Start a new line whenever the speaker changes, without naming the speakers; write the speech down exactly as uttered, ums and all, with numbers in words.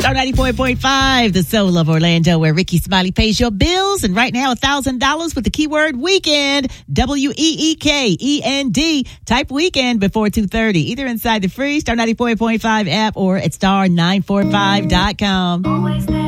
Star ninety-four point five, the soul of Orlando, where Ricky Smiley pays your bills. And right now, one thousand dollars with the keyword weekend. W E E K E N D. Type weekend before two thirty, either inside the free Star ninety-four point five app or at star nine four five dot com. Always there.